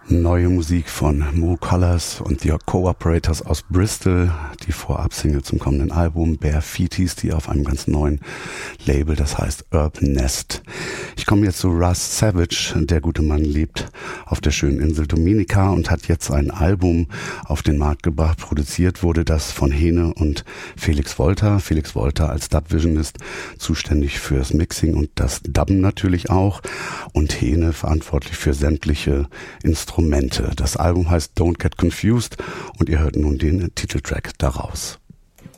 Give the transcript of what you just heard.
Neue Musik von Mo Colors und die Co-Operators aus Bristol, die Vorab-Single zum kommenden Album Bare Feet hieß die auf einem ganz neuen Label, das heißt Urban Nest. Ich komme jetzt zu Russ Savage, der gute Mann lebt auf der schönen Insel Dominica und hat jetzt ein Album auf den Markt gebracht. Produziert wurde das von Hene und Felix Wolter. Felix Wolter als Dubvisionist zuständig fürs Mixing und das Dubben natürlich auch und Hene verantwortlich für sämtliche Instrumente. Das Album heißt Don't Get Confused und ihr hört nun den Titeltrack daraus.